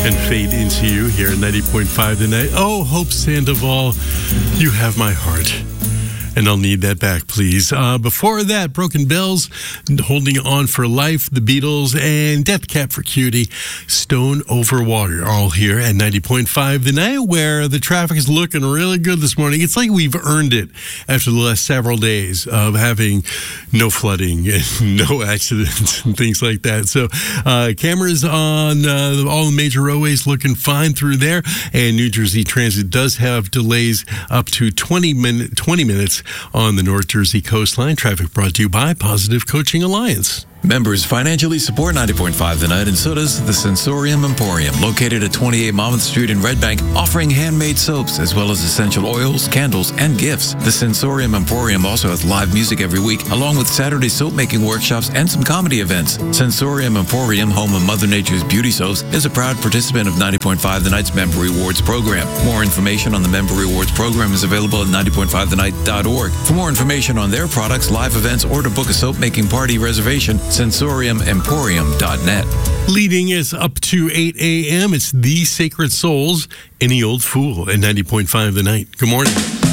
and Fade Into You here at 90.5 tonight. Oh, Hope Sandoval, you have my heart. And I'll need that back, please. Before that, Broken Bells, Holding On for Life, The Beatles, and Death Cab for Cutie, Stone Over Water, all here at 90.5 tonight, where the traffic is looking really good this morning. It's like we've earned it after the last several days of having no flooding and no accidents and things like that. So cameras on all the major roadways looking fine through there, and New Jersey Transit does have delays up to 20 minutes on the North Jersey coastline. Traffic brought to you by Positive Coaching Alliance. Members financially support 90.5 tonight, and so does the Sensorium Emporium, located at 28 Monmouth Street in Red Bank, offering handmade soaps as well as essential oils, candles, and gifts. The Sensorium Emporium also has live music every week, along with Saturday soap-making workshops and some comedy events. Sensorium Emporium, home of Mother Nature's Beauty Soaps, is a proud participant of 90.5 The Night's Member Rewards program. More information on the Member Rewards program is available at 90.5thennight.org. For more information on their products, live events, or to book a soap-making party reservation, SensoriumEmporium.net. Leading us up to 8 a.m., it's The Sacred Souls, Any Old Fool at 90.5 The Night. Good morning.